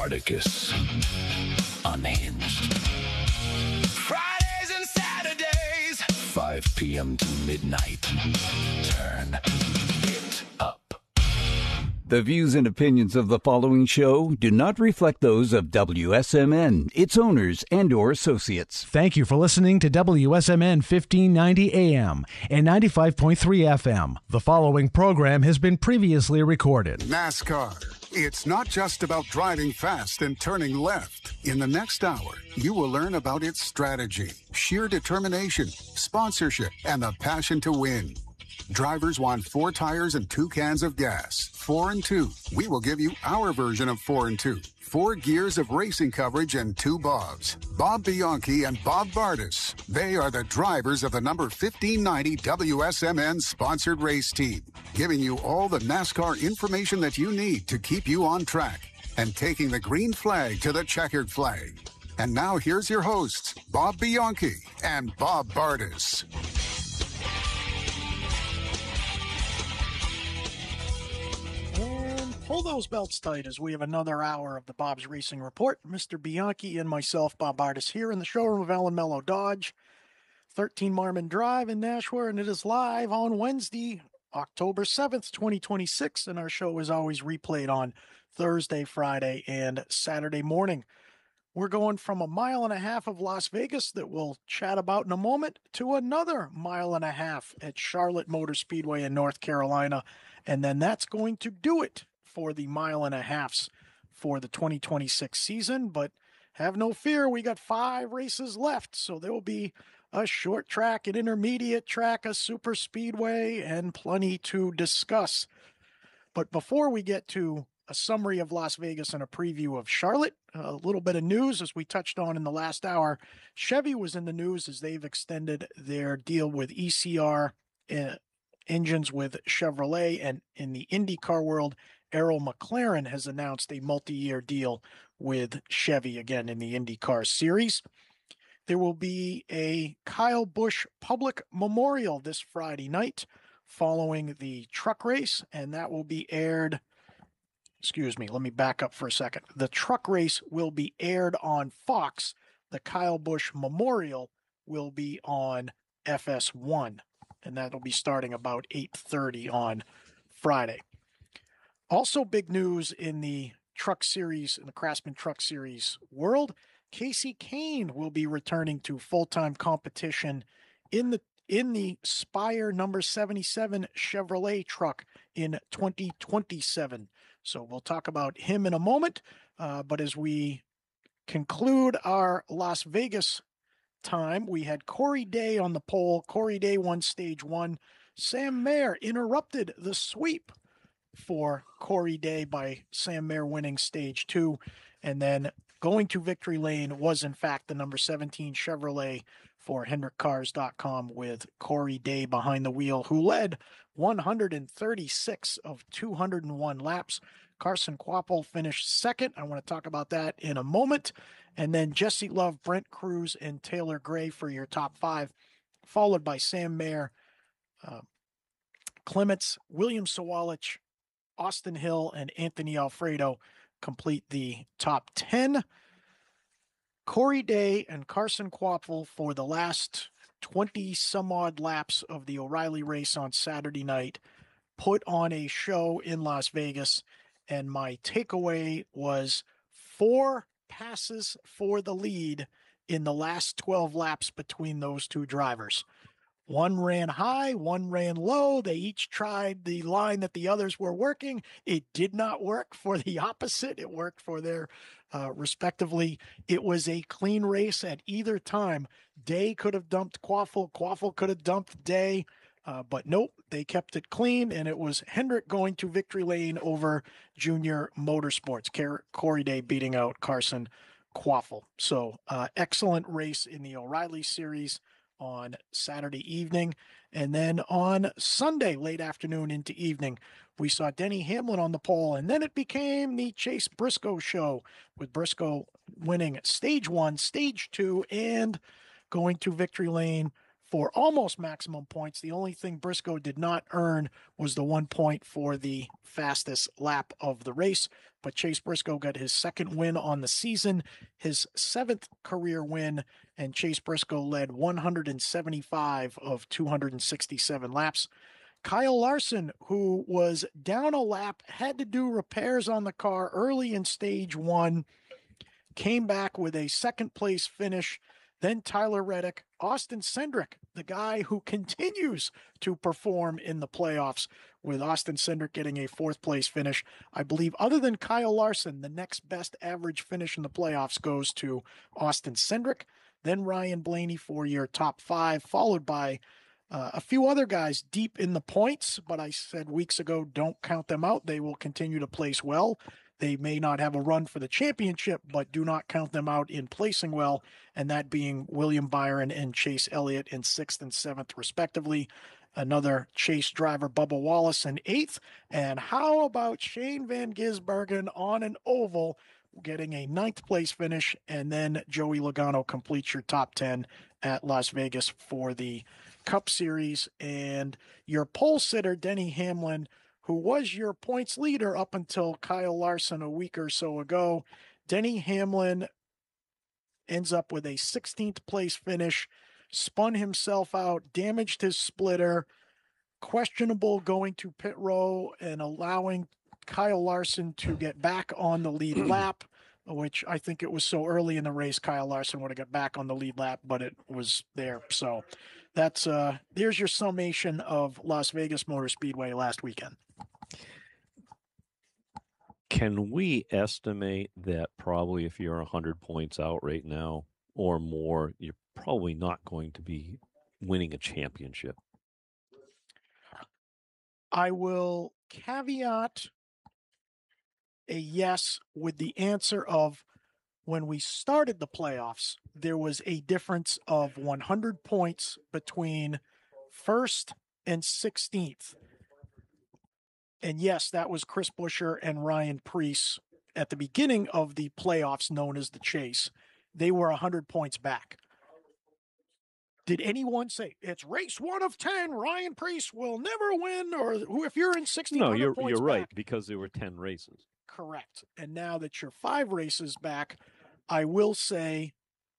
Spartacus. Unhinged. Fridays and Saturdays. 5 p.m. to midnight. Turn it up. The views and opinions of the following show do not reflect those of WSMN, its owners, and/or associates. Thank you for listening to WSMN 1590 AM and 95.3 FM. The following program has been previously recorded. NASCAR. It's not just about driving fast and turning left. In the next hour, you will learn about its strategy, sheer determination, sponsorship, and the passion to win. Drivers want 4 tires and 2 cans of gas. 4 and 2. We will give you our version of 4 and 2. 4 gears of racing coverage and 2 Bobs. Bob Bianchi and Bob Bardis. They are the drivers of the number 1590 WSMN sponsored race team, giving you all the NASCAR information that you need to keep you on track and taking the green flag to the checkered flag. And now here's your hosts, Bob Bianchi and Bob Bardis. Pull those belts tight as we have another hour of the Bob's Racing Report. Mr. Bianchi and myself, Bob Bardis, here in the showroom of Allen Mello Dodge, 13 Marmon Drive in Nashua, and it is live on Wednesday, October 7th, 2026, and our show is always replayed on Thursday, Friday, and Saturday morning. We're going from 1.5 miles of Las Vegas that we'll chat about in a moment to another 1.5 miles at Charlotte Motor Speedway in North Carolina, and then that's going to do it for the 1.5 miles for the 2026 season. But have no fear, we got 5 races left, so there will be a short track, an intermediate track, a super speedway, and plenty to discuss. But before we get to a summary of Las Vegas and a preview of Charlotte, a little bit of news as we touched on in the last hour. Chevy was in the news as they've extended their deal with ECR engines with Chevrolet, and in the IndyCar world, Arrow McLaren has announced a multi-year deal with Chevy again in the IndyCar series. There will be a Kyle Busch public memorial this Friday night following the truck race, and that will be aired. Excuse me, let me back up for a second. The truck race will be aired on Fox. The Kyle Busch memorial will be on FS1, and that'll be starting about 8:30 on Friday. Also big news in the truck series, in the Craftsman Truck Series world, Casey Kane will be returning to full-time competition in the Spire number 77 Chevrolet truck in 2027. So we'll talk about him in a moment. But as we conclude our Las Vegas time, we had Corey Day on the pole. Corey Day won stage 1. Sam Mayer interrupted the sweep for Corey Day by Sam Mayer winning stage 2. And then going to victory lane was, in fact, the number 17 Chevrolet for HendrickCars.com with Corey Day behind the wheel, who led 136 of 201 laps. Carson Kvapil finished second. I want to talk about that in a moment. And then Jesse Love, Brent Cruz, and Taylor Gray for your top 5, followed by Sam Mayer, Clements, William Sawalich, Austin Hill, and Anthony Alfredo complete the top 10. Corey Day and Carson Kvapil for the last 20-some-odd laps of the O'Reilly race on Saturday night put on a show in Las Vegas, and my takeaway was 4 passes for the lead in the last 12 laps between those two drivers. One ran high, one ran low. They each tried the line that the others were working. It did not work for the opposite. It worked for their respectively. It was a clean race at either time. Day could have dumped Kvapil. Kvapil could have dumped Day. But nope, they kept it clean, and it was Hendrick going to victory lane over Junior Motorsports. Corey Day beating out Carson Kvapil. So excellent race in the O'Reilly series on Saturday evening. And then on Sunday, late afternoon into evening, we saw Denny Hamlin on the pole, and then it became the Chase Briscoe show, with Briscoe winning stage 1, stage 2, and going to victory lane for almost maximum points. The only thing Briscoe did not earn was the 1 point for the fastest lap of the race. But Chase Briscoe got his second win on the season, his 7th career win, and Chase Briscoe led 175 of 267 laps. Kyle Larson, who was down a lap, had to do repairs on the car early in stage 1, came back with a second place finish. Then Tyler Reddick, Austin Cindric, the guy who continues to perform in the playoffs, with Austin Cindric getting a 4th place finish. I believe, other than Kyle Larson, the next best average finish in the playoffs goes to Austin Cindric. Then Ryan Blaney for your top 5, followed by a few other guys deep in the points, but I said weeks ago, don't count them out. They will continue to place well. They may not have a run for the championship, but do not count them out in placing well, and that being William Byron and Chase Elliott in 6th and 7th, respectively. Another Chase driver, Bubba Wallace, in 8th. And how about Shane Van Gisbergen on an oval, getting a 9th place finish, and then Joey Logano completes your top 10 at Las Vegas for the Cup Series. And your pole sitter, Denny Hamlin, who was your points leader up until Kyle Larson a week or so ago. Denny Hamlin ends up with a 16th place finish, spun himself out, damaged his splitter, questionable going to pit row and allowing Kyle Larson to get back on the lead lap, which I think it was so early in the race, Kyle Larson would have got back on the lead lap, but it was there. So that's there's your summation of Las Vegas Motor Speedway last weekend. Can we estimate that probably if you're 100 points out right now or more, you're probably not going to be winning a championship? I will caveat a yes with the answer of, when we started the playoffs, there was a difference of 100 points between 1st and 16th. And yes, that was Chris Buescher and Ryan Preece at the beginning of the playoffs known as the Chase. They were 100 points back. Did anyone say it's race 1 of 10, Ryan Preece will never win, or if you're in 16 No, points you're right, back? because there were 10 races. Correct. And now that you're 5 races back, I will say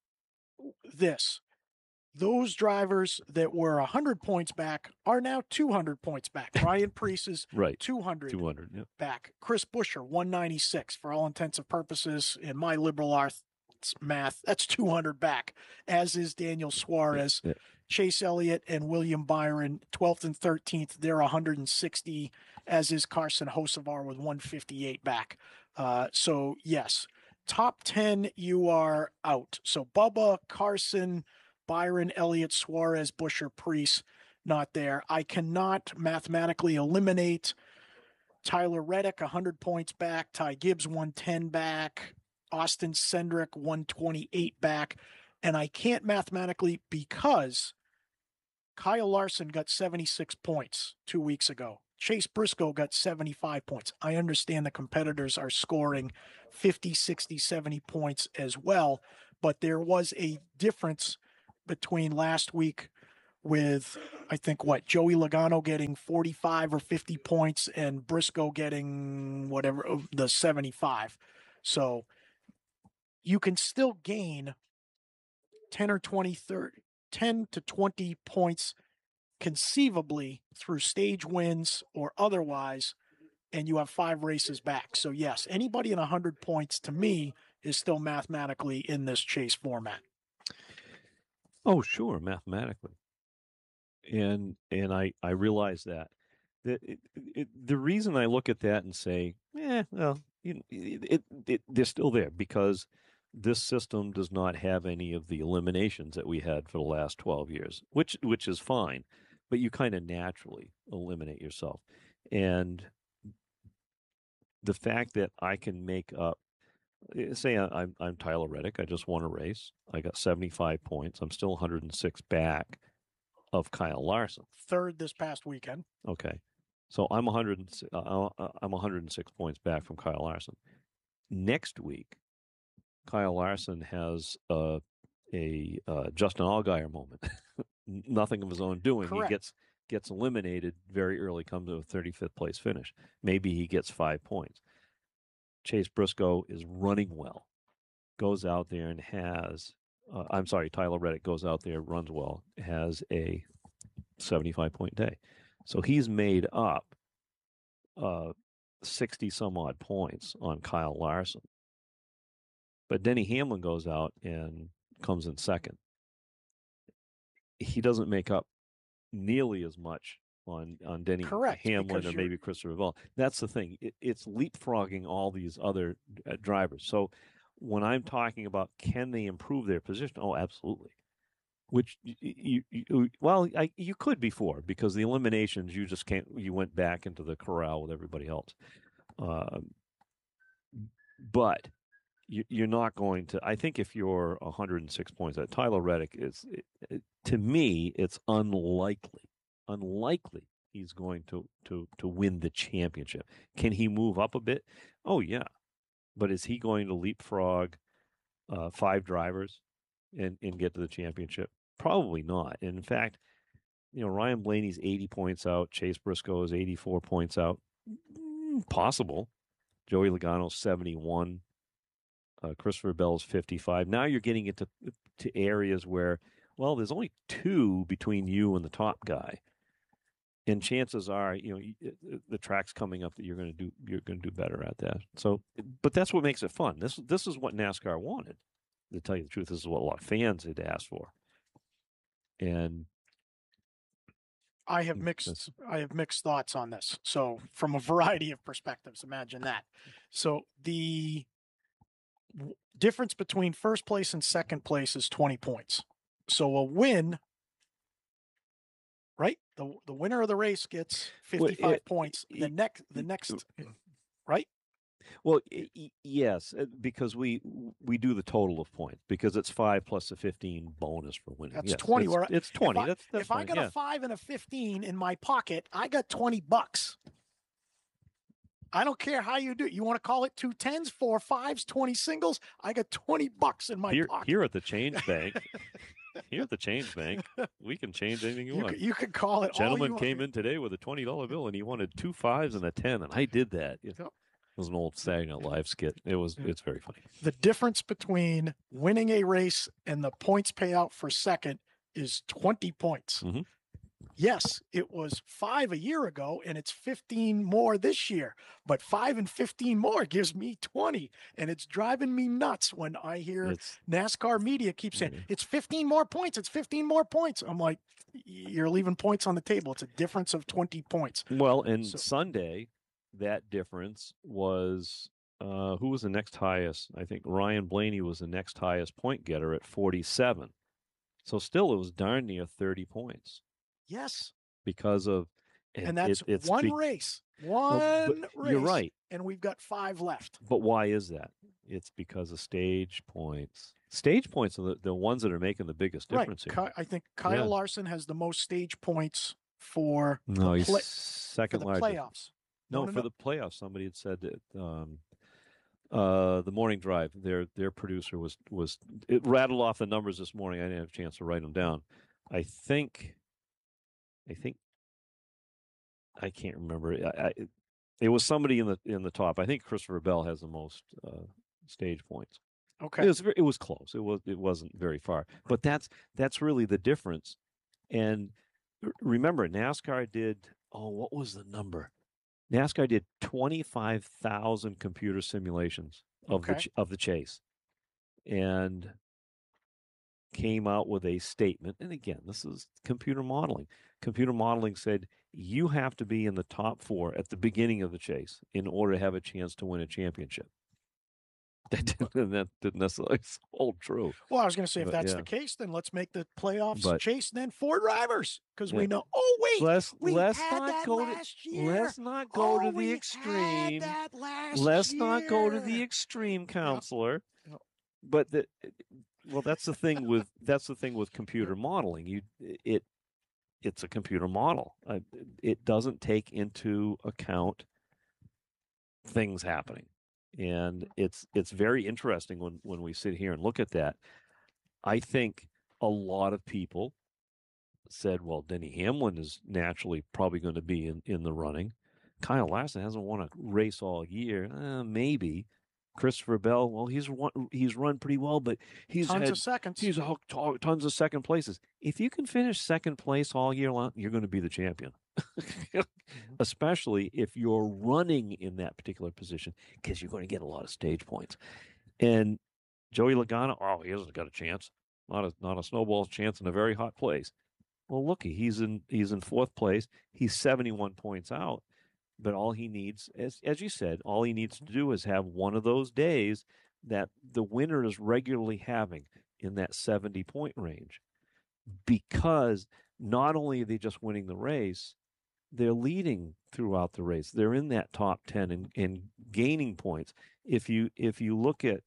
this. Those drivers that were 100 points back are now 200 points back. Ryan Preece is Right. 200 Yep. back. Chris Buescher, 196. For all intents and purposes, in my liberal arts math, that's 200 back, as is Daniel Suarez. Yeah. Chase Elliott and William Byron, 12th and 13th, they're 160, as is Carson Hocevar with 158 back. So, yes, top 10, you are out. So, Bubba, Carson, Byron, Elliott, Suarez, Buescher, Preece, not there. I cannot mathematically eliminate Tyler Reddick, 100 points back, Ty Gibbs, 110 back, Austin Cindric, 128 back, and I can't mathematically because Kyle Larson got 76 points 2 weeks ago. Chase Briscoe got 75 points. I understand the competitors are scoring 50, 60, 70 points as well, but there was a difference between last week with, I think, Joey Logano getting 45 or 50 points and Briscoe getting whatever, the 75. So you can still gain 10 or 20, 30, 10 to 20 points conceivably through stage wins or otherwise, and you have 5 races back. So yes, anybody in 100 points to me is still mathematically in this Chase format. Oh, sure, mathematically. And I realize that. The reason I look at that and say, well, they're still there because this system does not have any of the eliminations that we had for the last 12 years, which is fine, but you kind of naturally eliminate yourself. And the fact that I can make up, say I'm Tyler Reddick, I just won a race, I got 75 points, I'm still 106 back of Kyle Larson. 3rd this past weekend. Okay. So I'm 106 points back from Kyle Larson. Next week, Kyle Larson has a Justin Allgaier moment nothing of his own doing. Correct. He gets eliminated very early, comes to a 35th place finish. Maybe he gets 5 points. Chase Briscoe is running well, goes out there and has, Tyler Reddick goes out there, runs well, has a 75-point day. So he's made up 60 some odd points on Kyle Larson. But Denny Hamlin goes out and comes in second. He doesn't make up nearly as much on Denny Hamlin or maybe Christopher Bell. That's the thing. It's leapfrogging all these other drivers. So when I'm talking about can they improve their position, oh, absolutely. Which you could before, because the eliminations, you just can't. You went back into the corral with everybody else. But you're not going to. I think if you're 106 points, Tyler Reddick is, to me, it's unlikely he's going to win the championship. Can he move up a bit? Oh yeah, but is he going to leapfrog 5 drivers and get to the championship? Probably not. And in fact, Ryan Blaney's 80 points out. Chase Briscoe is 84 points out. Possible. Joey Logano's 71. Christopher Bell's 55. Now you're getting into areas where, well, there's only 2 between you and the top guy, and chances are, the track's coming up that you're going to do better at that. So, but that's what makes it fun. This is what NASCAR wanted. To tell you the truth, this is what a lot of fans had asked for. And I have mixed thoughts on this. So from a variety of perspectives, imagine that. So the difference between first place and second place is 20 points. So a win, right? The winner of the race gets 55 points. The next, right? Well, yes, because we do the total of points, because it's 5 plus a 15 bonus for winning. That's 20. It's 20. If I got a 5 and a 15 in my pocket, I got $20. I don't care how you do it. You want to call it 2 10s, 4 5s, 20 singles? I got $20 in my pocket. Here at the Change Bank. Here at the Change Bank, we can change anything you want. You can call it. Gentleman came in today with a $20 bill, and he wanted 2 5s and a 10, and I did that. It was an old Saturday Night Live skit. It's very funny. The difference between winning a race and the points payout for second is 20 points. Mm-hmm. Yes, it was 5 a year ago, and it's 15 more this year. But 5 and 15 more gives me 20, and it's driving me nuts when I hear NASCAR media keep saying, it's 15 more points, it's 15 more points. I'm like, you're leaving points on the table. It's a difference of 20 points. Well, and Sunday, that difference was, who was the next highest? I think Ryan Blaney was the next highest point getter at 47. So still, it was darn near 30 points. Yes. Because of... And that's one race. One race. You're right. And we've got 5 left. But why is that? It's because of stage points. Stage points are the ones that are making the biggest difference here. I think Kyle Larson has the most stage points for he's second largest. Playoffs. No, for the playoffs. Somebody had said that the morning drive, their producer was it rattled off the numbers this morning. I didn't have a chance to write them down. I think I can't remember. It was somebody in the top. I think Christopher Bell has the most stage points. Okay, it was close. It wasn't very far, but that's really the difference. And remember, NASCAR did. Oh, what was the number? NASCAR did 25,000 computer simulations of the chase, and came out with a statement. And again, this is computer modeling. Computer modeling said you have to be in the top 4 at the beginning of the chase in order to have a chance to win a championship. That didn't necessarily hold true. Well, I was going to say, if that's the case, then let's make the playoffs chase then 4 drivers, because we know. Oh wait, let's not go to the extreme. Let's not go to the extreme, counselor. Yep. But that's the thing with computer modeling. It's a computer model. It doesn't take into account things happening. And it's very interesting when we sit here and look at that. I think a lot of people said, well, Denny Hamlin is naturally probably going to be in the running. Kyle Larson hasn't won a race all year. Maybe. Christopher Bell, well, he's run pretty well, but he's tons had of seconds. He's tons of second places. If you can finish second place all year long, you're going to be the champion. Especially if you're running in that particular position, because you're going to get a lot of stage points. And Joey Logano, he hasn't got a chance. Not a snowball's chance in a very hot place. Well, looky, he's in fourth place. He's 71 points out. But all he needs, as you said, all he needs to do is have one of those days that the winner is regularly having in that 70-point range. Because not only are they just winning the race, they're leading throughout the race. They're in that top 10 and gaining points. If you look at,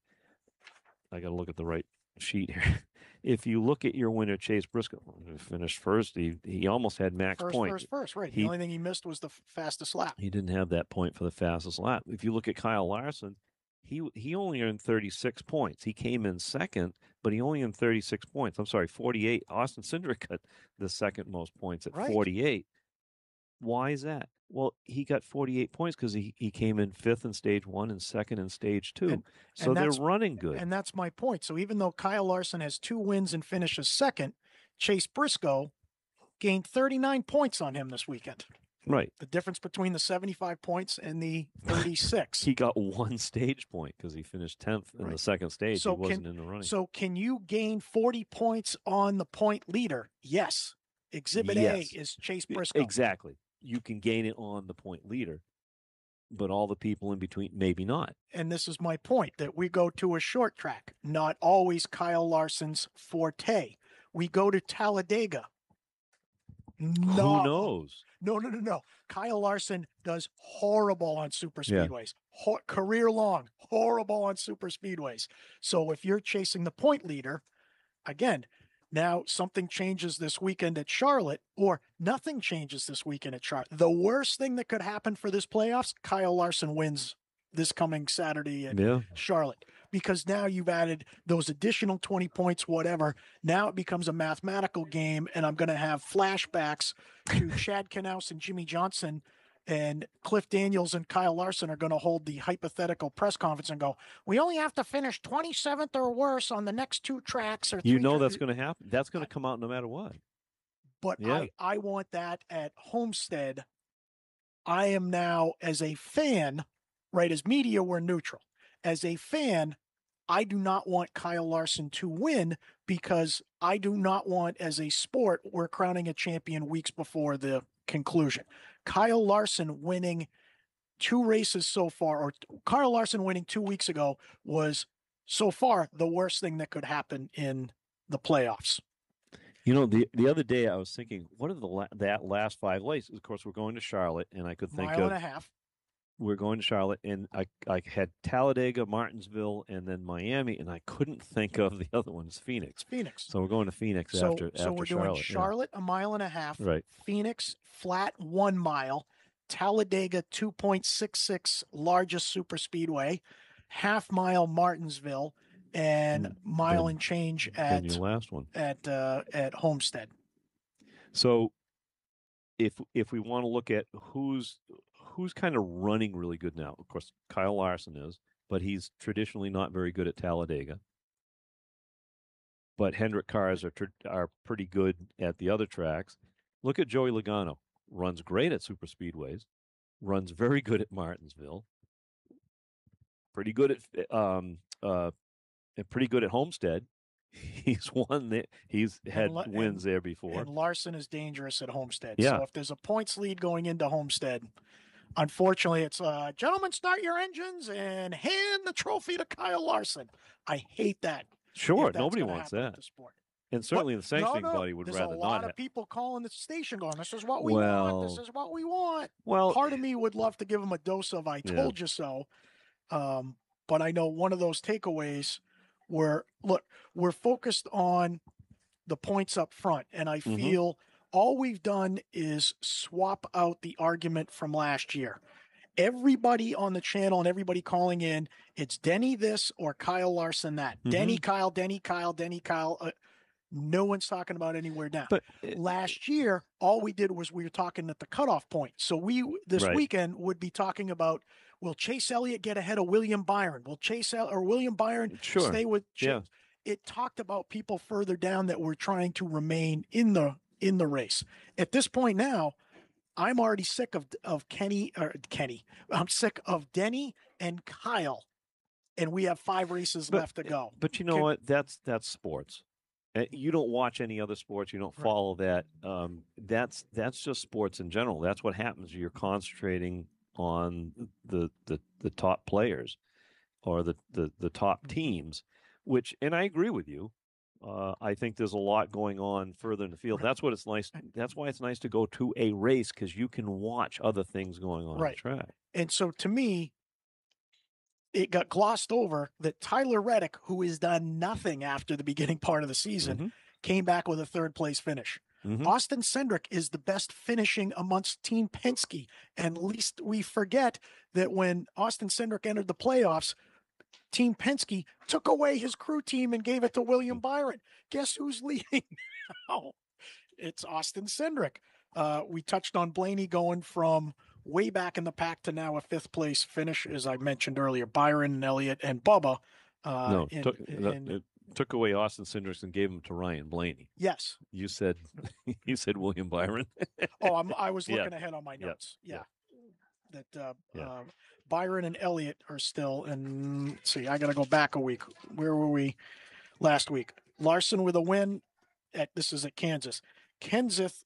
I got to look at the right sheet here. If you look at your winner, Chase Briscoe, finished first. He almost had max point. First, right. The only thing he missed was the fastest lap. He didn't have that point for the fastest lap. If you look at Kyle Larson, he only earned 36 points. He came in second, but he only earned 36 points. I'm sorry, 48. Austin Cindric got the second most points at 48. Why is that? Well, he got 48 points because he came in fifth in stage one and second in stage two. So they're running good. And that's my point. So even though Kyle Larson has 2 wins and finishes second, Chase Briscoe gained 39 points on him this weekend. Right. The difference between the 75 points and the 36. He got 1 stage point because he finished 10th in the second stage. So he wasn't in the running. So can you gain 40 points on the point leader? Yes. Exhibit A is Chase Briscoe. Exactly. You can gain it on the point leader, but all the people in between, maybe not. And this is my point, that we go to a short track, not always Kyle Larson's forte. We go to Talladega. Who knows? No. Kyle Larson does horrible on super speedways. Career long, horrible on super speedways. So if you're chasing the point leader, again, now something changes this weekend at Charlotte, or nothing changes this weekend at Charlotte. The worst thing that could happen for this playoffs, Kyle Larson wins this coming Saturday at Charlotte, because now you've added those additional 20 points, whatever. Now it becomes a mathematical game, and I'm going to have flashbacks to Chad Knaus and Jimmy Johnson, and Cliff Daniels and Kyle Larson are going to hold the hypothetical press conference and go, we only have to finish 27th or worse on the next 2 tracks. Or that's going to happen. That's going to come out no matter what. But I want that at Homestead. I am now, as a fan, right, as media, we're neutral. As a fan, I do not want Kyle Larson to win, because I do not want, as a sport, we're crowning a champion weeks before the conclusion. Kyle Larson winning 2 races so far, or Kyle Larson winning 2 weeks ago, was so far the worst thing that could happen in the playoffs. You know, the other day I was thinking, what are that last 5 races? Of course, we're going to Charlotte, and I could think mile and a half. We're going to Charlotte, and I had Talladega, Martinsville, and then Miami, and I couldn't think of the other one. It's Phoenix. So we're going to Phoenix after So we're Charlotte. doing Charlotte, a mile and a half. Right. Phoenix, flat 1 mile. Talladega, 2.66, largest super speedway. Half mile Martinsville, and mile and change at your last one at Homestead. So if we want to look at who's kind of running really good now, of course Kyle Larson is, but he's traditionally not very good at Talladega. But Hendrick cars are pretty good at the other tracks. Look at Joey Logano. Runs great at super speedways. Runs very good at Martinsville. Pretty good at Homestead. He's won that. He's had wins there before. And Larson is dangerous at Homestead. Yeah. So if there's a points lead going into Homestead, unfortunately, it's gentlemen, start your engines and hand the trophy to Kyle Larson. I hate that. Sure, nobody wants that. And certainly the sanctioning body would rather not. There's a lot of people calling the station going, this is what we want. This is what we want. Well, part of me would love to give him a dose of I told you so. But I know one of those takeaways where, look, we're focused on the points up front. And I feel all we've done is swap out the argument from last year. Everybody on the channel and everybody calling in, it's Denny this or Kyle Larson that. Denny, Kyle, Denny, Kyle, Denny, Kyle. No one's talking about anywhere down. But last year, all we did was we were talking at the cutoff point. So this Right. weekend would be talking about, will Chase Elliott get ahead of William Byron? Will William Byron Sure. stay with Chase? Yeah. It talked about people further down that were trying to remain in the race. At this point now, I'm already sick of Kenny. I'm sick of Denny and Kyle, and we have 5 races left to go. But you know what? That's sports. You don't watch any other sports. You don't follow that. That's just sports in general. That's what happens. You're concentrating on the top players or the top teams, and I agree with you. I think there's a lot going on further in the field. That's what it's nice. That's why it's nice to go to a race, because you can watch other things going on the track. And so to me, it got glossed over that Tyler Reddick, who has done nothing after the beginning part of the season, came back with a 3rd place finish. Austin Cindric is the best finishing amongst Team Penske. And least we forget that when Austin Cindric entered the playoffs, Team Penske took away his crew team and gave it to William Byron. Guess who's leading now? It's Austin Cindric. We touched on Blaney going from way back in the pack to now a 5th place finish, as I mentioned earlier. Byron and Elliott and Bubba. It took away Austin Cindric and gave him to Ryan Blaney. Yes. You said William Byron. I was looking ahead on my notes. Yeah. That Byron and Elliott are still, and let's see, I got to go back a week. Where were we last week? Larson with a win. This is at Kansas. Cindric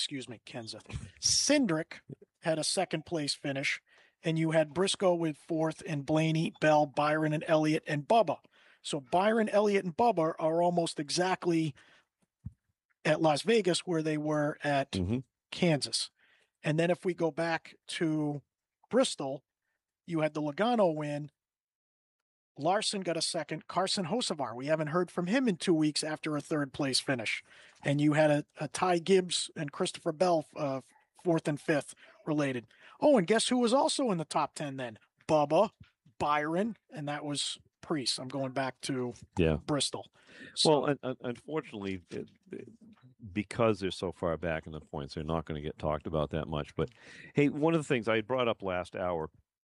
had a 2nd place finish, and you had Briscoe with 4th, and Blaney, Bell, Byron, and Elliott, and Bubba. So Byron, Elliott, and Bubba are almost exactly at Las Vegas where they were at Kansas. And then if we go back to Bristol, you had the Logano win. Larson got a 2nd. Carson Hocevar, we haven't heard from him in 2 weeks after a 3rd place finish. And you had a Ty Gibbs and Christopher Bell, 4th and 5th related. Oh, and guess who was also in the top 10 then? Bubba, Byron, and that was Preece. I'm going back to Bristol. So, well, unfortunately, because they're so far back in the points, they're not going to get talked about that much. But hey, one of the things I brought up last hour,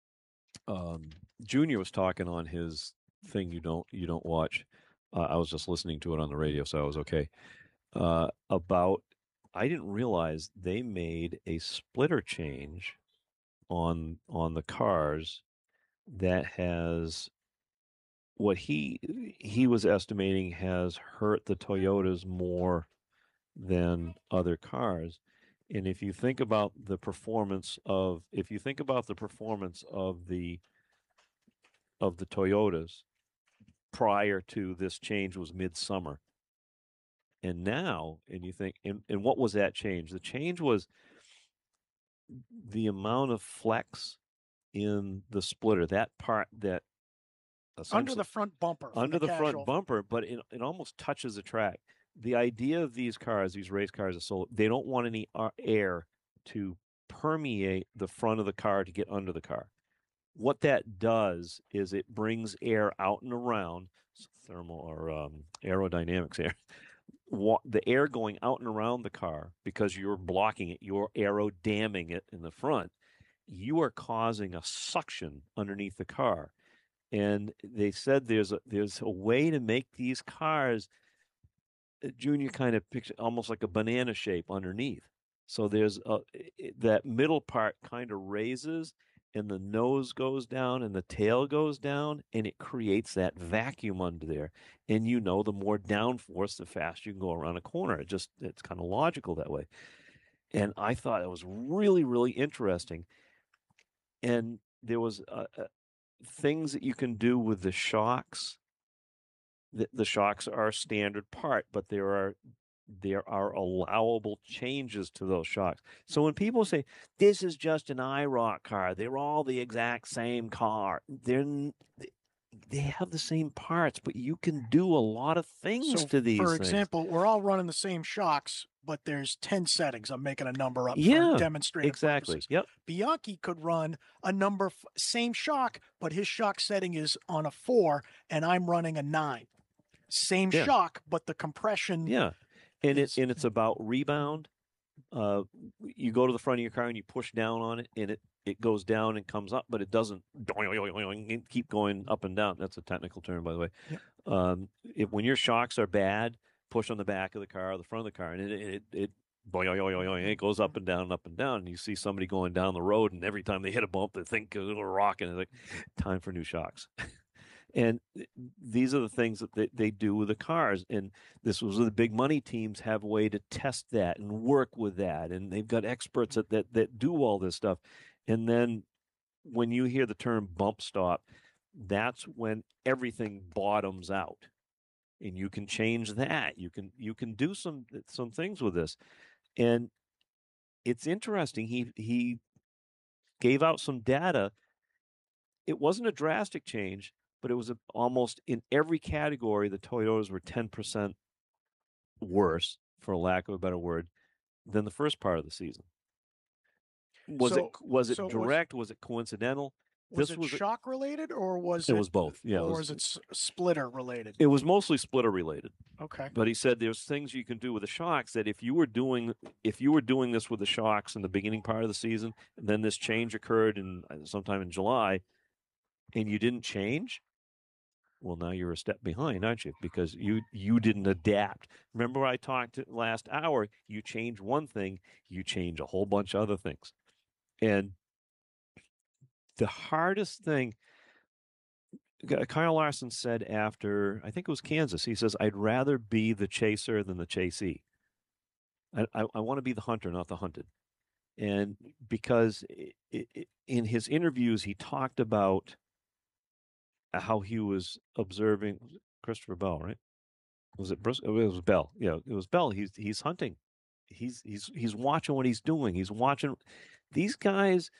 Junior was talking on his thing you don't watch. I was just listening to it on the radio, so I was okay. About, I didn't realize they made a splitter change on the cars that has what he was estimating has hurt the Toyotas more than other cars. And if you think about the performance of the Toyotas prior to this change was midsummer. And now, and you think, and what was that change? The change was the amount of flex in the splitter, that part that under the front bumper. Front bumper, but it almost touches the track. The idea of these cars, these race cars, is so they don't want any air to permeate the front of the car to get under the car. What that does is it brings air out and around, thermal or aerodynamics air. The air going out and around the car, because you're blocking it, you're aero damming it in the front, you are causing a suction underneath the car. And they said there's a way to make these cars, Junior kind of picture almost like a banana shape underneath. So there's that middle part kind of raises, and the nose goes down and the tail goes down, and it creates that vacuum under there. And the more downforce, the faster you can go around a corner. It's kind of logical that way. And I thought it was really, really interesting. And there was things that you can do with the shocks. The shocks are a standard part, but there are allowable changes to those shocks. So when people say this is just an IROC car, they're all the exact same car. They have the same parts, but you can do a lot of things to these things. For example, we're all running the same shocks, but there's 10 settings. I'm making a number up for demonstrative purposes. Yep. Bianchi could run a number, same shock, but his shock setting is on a 4, and I'm running a 9. Same Yeah. shock, but the compression. Yeah. And is- it's about rebound. You go to the front of your car and you push down on it, and it goes down and comes up, but it doesn't keep going up and down. That's a technical term, by the way. Yep. When your shocks are bad, push on the back of the car or the front of the car, and it goes up and down, and you see somebody going down the road, and every time they hit a bump, they think a little rock, and it's like, time for new shocks. And these are the things that they do with the cars. And this was the big money teams have a way to test that and work with that. And they've got experts that do all this stuff. And then when you hear the term bump stop, that's when everything bottoms out. And you can change that. You can do some things with this. And it's interesting. He gave out some data. It wasn't a drastic change, but it was almost in every category, the Toyotas were 10% worse, for lack of a better word, than the first part of the season. Was it direct? Was it coincidental? Was it shock related, or was it? It was both. Yeah. Or was it splitter related? It was mostly splitter related. Okay. But he said there's things you can do with the shocks that if you were doing this with the shocks in the beginning part of the season, and then this change occurred sometime in July, and you didn't change, well, now you're a step behind, aren't you? Because you didn't adapt. Remember I talked last hour, you change one thing, you change a whole bunch of other things. And the hardest thing, Kyle Larson said after, I think it was Kansas, he says, I'd rather be the chaser than the chasee. I want to be the hunter, not the hunted. And because in his interviews, he talked about how he was observing Christopher Bell, right? Was it Bruce? It was Bell. Yeah, it was Bell. He's hunting. He's watching what he's doing. He's watching these guys.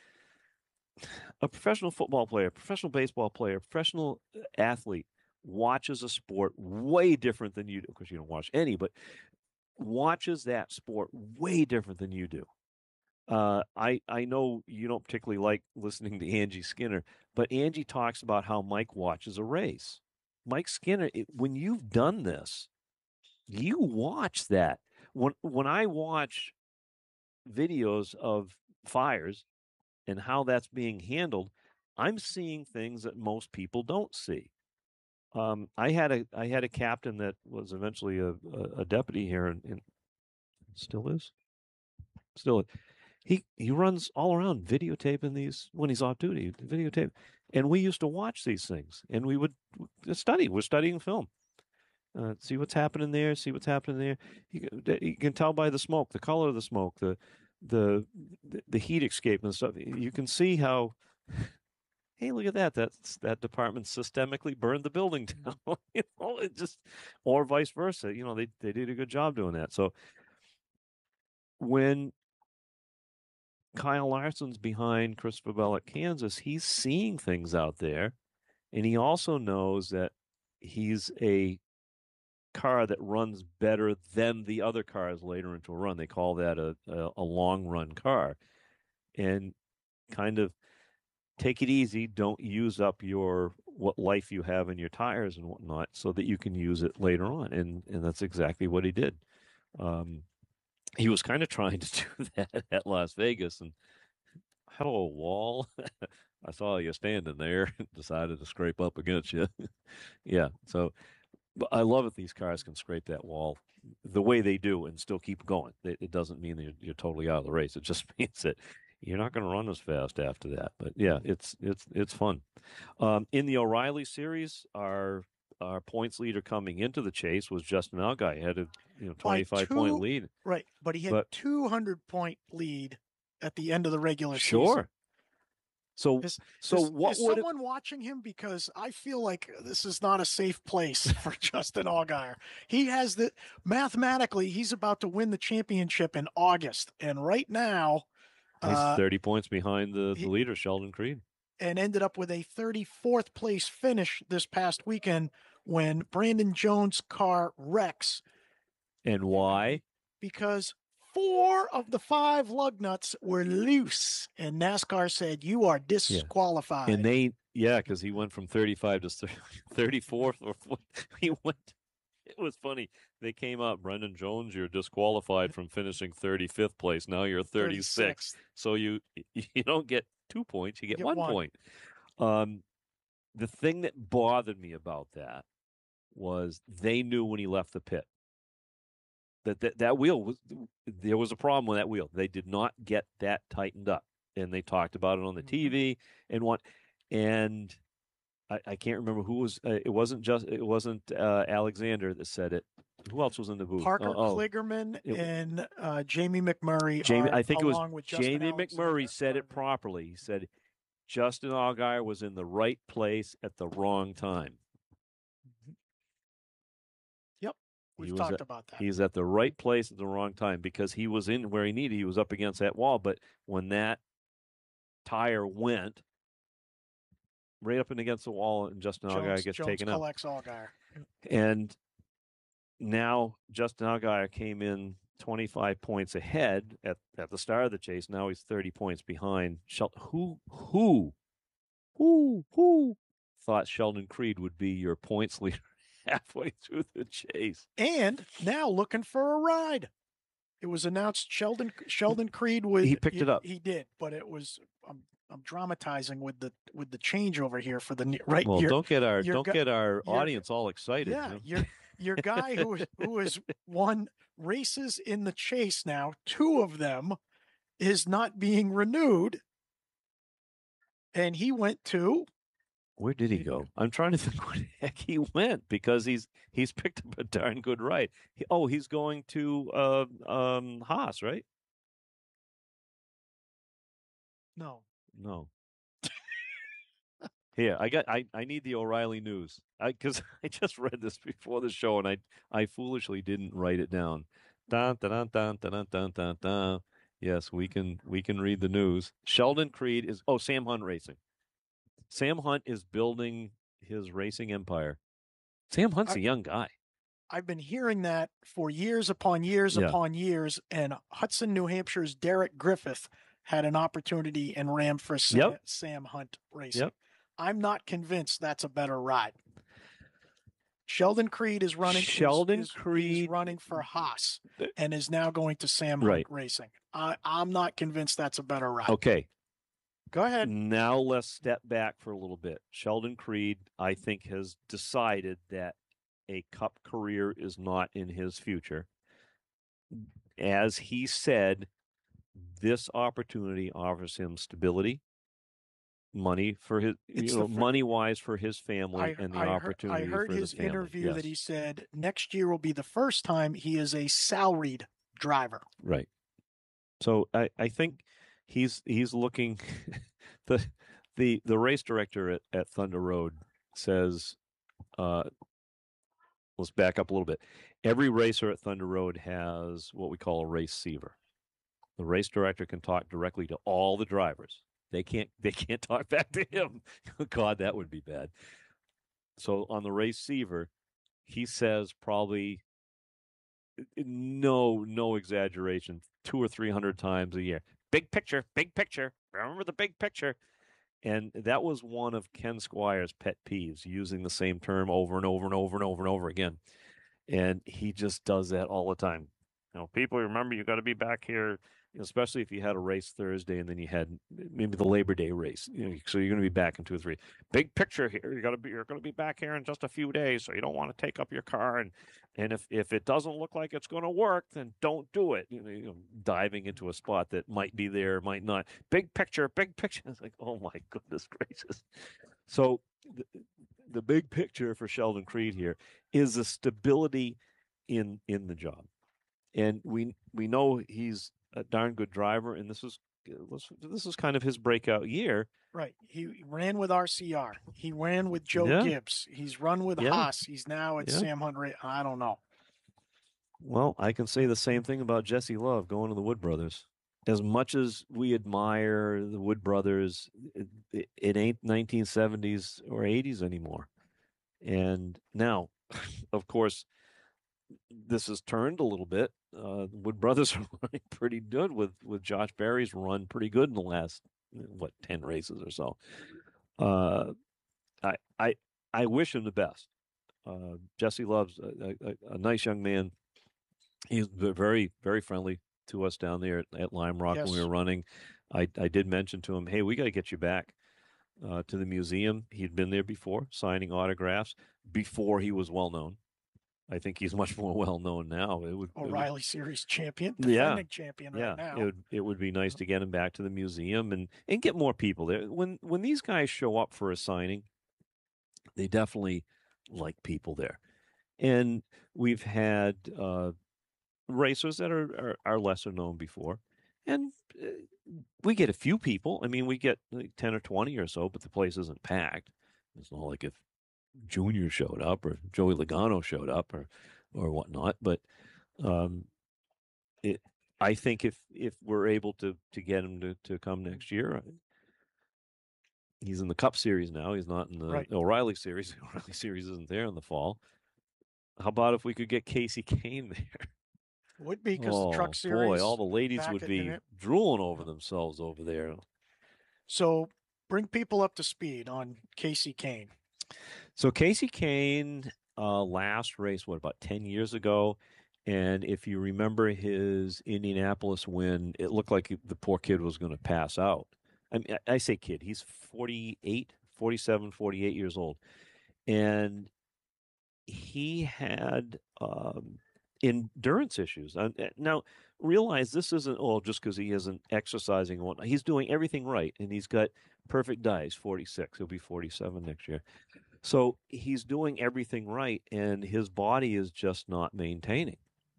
A professional football player, professional baseball player, professional athlete watches a sport way different than you do. Of course, you don't watch any, but watches that sport way different than you do. I know you don't particularly like listening to Angie Skinner, but Angie talks about how Mike watches a race. Mike Skinner, when you've done this, you watch that. When I watch videos of fires and how that's being handled, I'm seeing things that most people don't see. I had a captain that was eventually a deputy here, and still is. He runs all around videotaping these when he's off duty, videotape. And we used to watch these things, and we would study. We're studying film. See what's happening there, see what's happening there. You can tell by the smoke, the color of the smoke, the heat escape and stuff. You can see how, hey, look at that. That department systemically burned the building down. It just, or vice versa. They did a good job doing that. So when Kyle Larson's behind Christopher Bell at Kansas, he's seeing things out there, and he also knows that he's a car that runs better than the other cars later into a run. They call that a long run car. And kind of take it easy. Don't use up what life you have in your tires and whatnot so that you can use it later on. And that's exactly what he did. He was kind of trying to do that at Las Vegas, and hello, wall. I saw you standing there and decided to scrape up against you. Yeah. So but I love it. These cars can scrape that wall the way they do and still keep going. It doesn't mean that you're totally out of the race. It just means that you're not going to run as fast after that. But yeah, it's fun. In the O'Reilly series, our points leader coming into the chase was Justin Allgaier. He had a 25-point lead. Right, but he had 200-point lead at the end of the regular season. Sure. So is what would someone watching him? Because I feel like this is not a safe place for Justin Allgaier. He has mathematically, he's about to win the championship in August, and right now he's 30 points behind the leader, Sheldon Creed, and ended up with a 34th place finish this past weekend when Brandon Jones' car wrecks. And why? Because 4 of the 5 lug nuts were loose, and NASCAR said you are disqualified. And because he went from 35 to 34th, or he went It was funny. They came up, Brendan Jones, you're disqualified from finishing 35th place. Now you're 36th. So you don't get 2 points, you get 1 point. The thing that bothered me about that was they knew when he left the pit that wheel was, there was a problem with that wheel. They did not get that tightened up, and they talked about it on the TV and I can't remember who was. It wasn't Alexander that said it. Who else was in the booth? Parker Kligerman and Jamie McMurray. I think it was Jamie McMurray said it properly. He said Justin Allgaier was in the right place at the wrong time. Yep, we've talked about that. He's at the right place at the wrong time because he was in where he needed. He was up against that wall, but when that tire went right up and against the wall, and Justin Allgaier gets taken out. Collects Allgaier. And now Justin Allgaier came in 25 points ahead at the start of the chase. Now he's 30 points behind. Who thought Sheldon Creed would be your points leader halfway through the chase? And now looking for a ride. It was announced Sheldon Creed was. He picked it up. He did, but it was. I'm dramatizing with the changeover here for the right. Well, don't get our audience all excited. Yeah, your guy who has won races in the chase now, 2 of them, is not being renewed, and he went to. Where did he go? I'm trying to think where the heck he went because he's picked up a darn good ride. He's going to Haas, right? No. Here, I need the O'Reilly news because I just read this before the show and I foolishly didn't write it down. Dun, dun, dun, dun, dun, dun, dun, dun. Yes, we can read the news. Sheldon Creed is Sam Hunt Racing. Sam Hunt is building his racing empire. Sam Hunt's a young guy. I've been hearing that for years upon years upon years, and Hudson, New Hampshire's Derek Griffith had an opportunity and ran for Sam Hunt Racing. Yep. I'm not convinced that's a better ride. Sheldon Creed is running. He's running for Haas and is now going to Sam Hunt Racing. I'm not convinced that's a better ride. Okay. Go ahead. Now let's step back for a little bit. Sheldon Creed, I think, has decided that a Cup career is not in his future. As he said, this opportunity offers him stability, money for his, money-wise for his family, and the opportunity. I heard for his the family. interview that he said next year will be the first time he is a salaried driver. Right. So I think he's looking. the race director at Thunder Road says, let's back up a little bit. Every racer at Thunder Road has what we call a race-ceiver. The race director can talk directly to all the drivers. They can't talk back to him. God, that would be bad. So on the race-ceiver, he says probably no exaggeration, 200 or 300 times a year. Big picture. Remember the big picture. And that was one of Ken Squire's pet peeves, using the same term over and over and over and over and over again. And he just does that all the time. People remember you got to be back here, especially if you had a race Thursday and then you had maybe the Labor Day race. So you're going to be back in 2 or 3. Big picture here. You're going to be back here in just a few days, so you don't want to take up your car. And if it doesn't look like it's going to work, then don't do it. Diving into a spot that might be there, might not. Big picture. It's like, oh my goodness gracious. So the big picture for Sheldon Creed here is the stability in the job. And we know he's a darn good driver, and this is kind of his breakout year. Right. He ran with RCR. He ran with Joe Gibbs. He's run with Haas. He's now at Sam Hunt. I don't know. Well, I can say the same thing about Jesse Love going to the Wood Brothers. As much as we admire the Wood Brothers, it ain't 1970s or 80s anymore. And now, of course, this has turned a little bit. Wood Brothers are running pretty good with Josh Berry's run pretty good in the last 10 races or so. I wish him the best. Jesse Love's a nice young man. He's very, very friendly to us down there at Lime Rock when we Yes. were running. I did mention to him, hey, we got to get you back to the museum. He'd been there before, signing autographs before he was well known. I think he's much more well known now. O'Reilly Series champion, Yeah. defending champion right now. It would be nice to get him back to the museum and get more people there. When these guys show up for a signing, they definitely like people there. And we've had racers that are lesser known before, and we get a few people. I mean, we get like 10 or 20 or so, but the place isn't packed. It's not like if Junior showed up or Joey Logano showed up or whatnot. But I think if we're able to get him to come next year, he's in the Cup Series now. He's not in the O'Reilly Series. The O'Reilly Series isn't there in the fall. How about if we could get Casey Kane there? Would be, because the Truck Series. Boy, all the ladies would be drooling over themselves over there. So bring people up to speed on Casey Kane. So Casey Kane last race, about 10 years ago? And if you remember his Indianapolis win, it looked like the poor kid was going to pass out. I mean, I say kid, he's 47, 48 years old. And he had endurance issues. Now, realize this isn't just because he isn't exercising and whatnot. He's doing everything right, and he's got perfect diet. 46. He'll be 47 next year. So he's doing everything right, and his body is just not maintaining.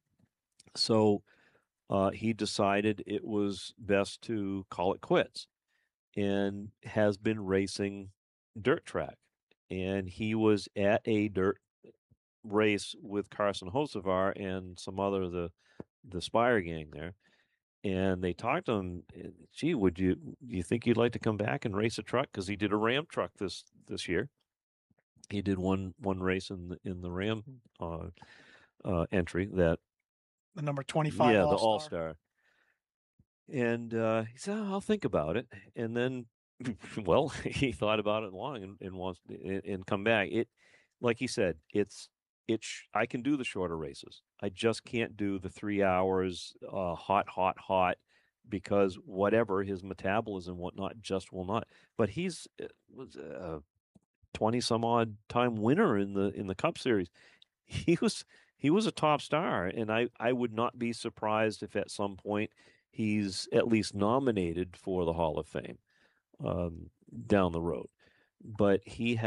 So he decided it was best to call it quits, and has been racing dirt track. And he was at a dirt race with Carson Hocevar and some other the Spire gang there, and they talked to him. Gee, do you think you'd like to come back and race a truck? Because he did a Ram truck this year. He did one race in the Ram entry, that the number 25. Yeah, the All-Star. And he said, I'll think about it. And then, well, he thought about it long and wants and come back. Like he said, I can do the shorter races. I just can't do the 3 hours hot, because whatever, his metabolism and whatnot just will not. But he's was 20 some odd time winner in the Cup Series. He was a top star, and I would not be surprised if at some point he's at least nominated for the Hall of Fame down the road. But he's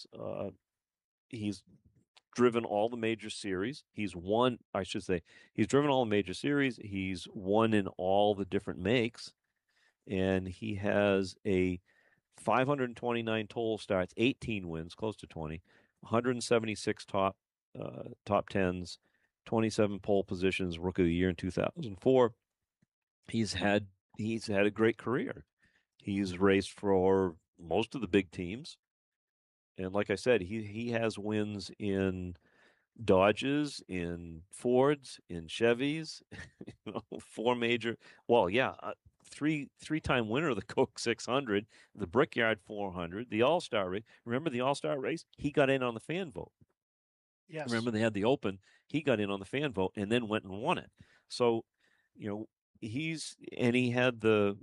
driven all the major series. He's driven all the major series. He's won in all the different makes, and he has a 529 total starts, 18 wins, close to 20, 176 top tens, 27 pole positions, Rookie of the Year in 2004. He's had a great career. He's raced for most of the big teams. And like I said, he has wins in Dodges, in Fords, in Chevys, four major. Well, yeah, three-time winner of the Coke 600, the Brickyard 400, the All-Star race. Remember the All-Star race? He got in on the fan vote. Yes. Remember they had the Open? He got in on the fan vote and then went and won it. So, he had the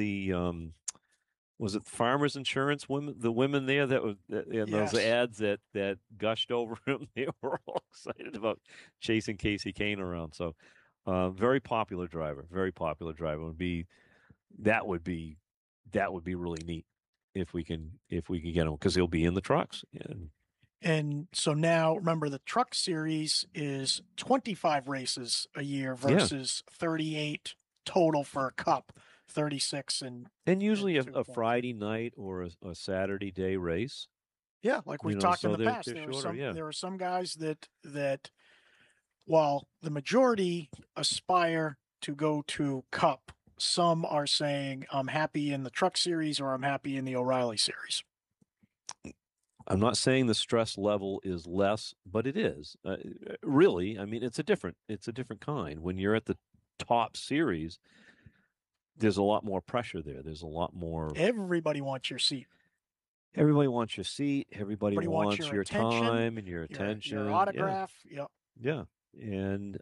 was it Farmers Insurance women? The women there those ads that gushed over him. They were all excited about chasing Casey Kane around. So, very popular driver. Very popular driver. That would be really neat if we can get him, because he'll be in the trucks. And so now, remember, the Truck Series is 25 races a year versus 38 total for a Cup. 36 and usually a Friday night or a Saturday day race. Yeah, like we've talked in the past. There are some guys that while the majority aspire to go to Cup, some are saying I'm happy in the Truck Series or I'm happy in the O'Reilly Series. I'm not saying the stress level is less, but it is. Really, I mean, it's a different kind. When you're at the top series, there's a lot more pressure there. There's a lot more. Everybody wants your seat. Everybody wants your seat. Everybody Everybody wants wants your your attention, time and your attention. your autograph. Yep. Yeah. And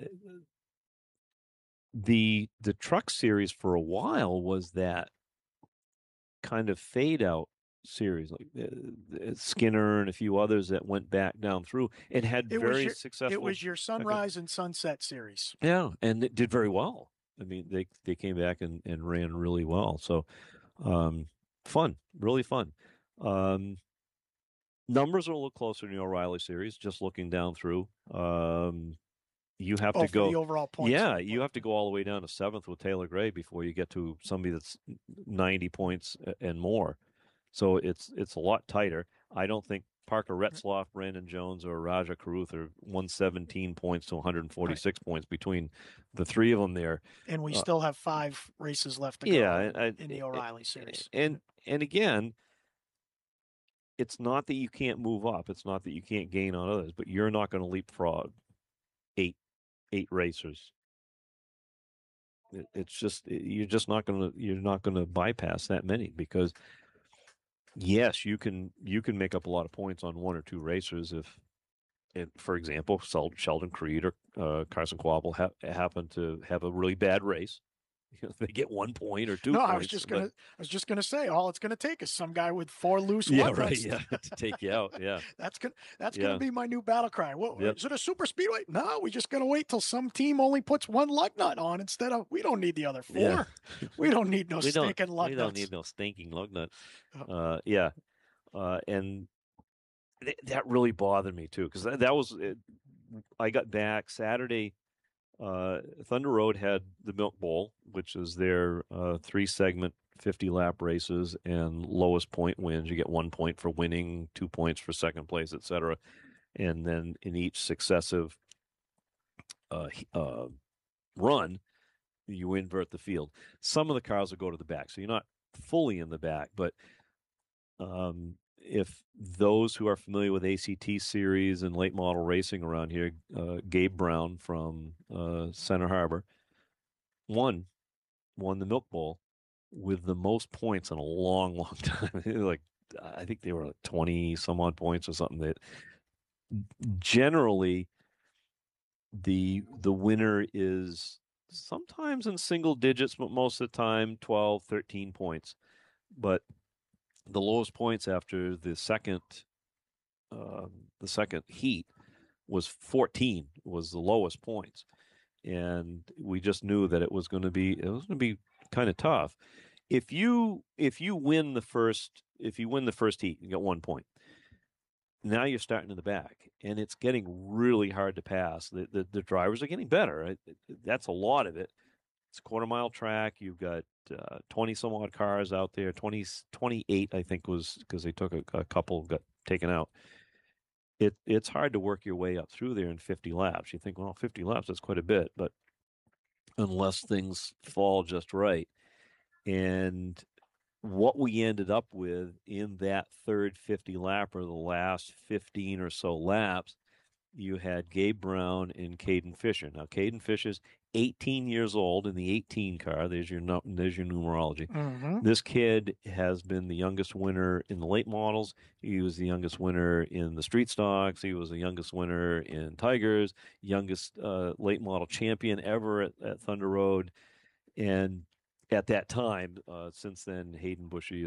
the truck series for a while was that kind of fade out series, like Skinner and a few others that went back down through and had very successful. It was your Sunrise and Sunset series. Yeah, and it did very well. I mean, they came back and ran really well. So, fun, really fun. Numbers are a little closer in the O'Reilly series, just looking down through. You have to go for the overall points. Yeah, you have to go all the way down to 7th with Taylor Gray before you get to somebody that's 90 points and more. So it's a lot tighter. I don't think Parker Retzloff, Brandon Jones, or Raja Karuth are 117 points to 146 points between the three of them there. And we still have 5 races left to go in the O'Reilly series. And again, it's not that you can't move up. It's not that you can't gain on others, but you're not going to leapfrog eight racers. It's just you're not going to bypass that many, because yes, you can make up a lot of points on 1 or 2 racers if for example, Sheldon Creed or Carson Quabble happen to have a really bad race. They get 1 point or 2 points. I was just gonna say, all it's gonna take is some guy with 4 loose lug nuts. To take you out. Yeah, that's gonna be my new battle cry. Is it a super speedway? No, we just gonna wait till some team only puts 1 lug nut on instead of. We don't need the other 4. Yeah. We don't need no stinking lug nuts. We don't need no stinking lug nut. And that really bothered me too, because that was. I got back Saturday. Thunder Road had the Milk Bowl, which is their 3-segment 50-lap races, and lowest point wins. You get 1 point for winning, 2 points for second place, etc. And then in each successive run, you invert the field. Some of the cars will go to the back, so you're not fully in the back, but if those who are familiar with ACT series and late model racing around here, Gabe Brown from Center Harbor won the Milk Bowl with the most points in a long, long time. Like, I think they were like 20 some odd points or something. That generally the winner is sometimes in single digits, but most of the time 12, 13 points. But the lowest points after the second heat was 14, was the lowest points, and we just knew that it was going to be kind of tough. If you win the first heat, you get 1 point. Now you're starting in the back, and it's getting really hard to pass. The drivers are getting better. That's a lot of it. It's a quarter-mile track. You've got 20 some odd cars out there. 28, I think, was because they took a couple got taken out. It's hard to work your way up through there in 50 laps. You think, well, 50 laps, that's quite a bit, but unless things fall just right. And what we ended up with in that third 50 lap, or the last 15 or so laps, you had Gabe Brown and Caden Fisher. Now, Caden Fisher's 18 years old in the 18 car. There's your numerology. Mm-hmm. This kid has been the youngest winner in the late models. He was the youngest winner in the street stocks. He was the youngest winner in Tigers, youngest late model champion ever at Thunder Road. And at that time, since then, Hayden Bushy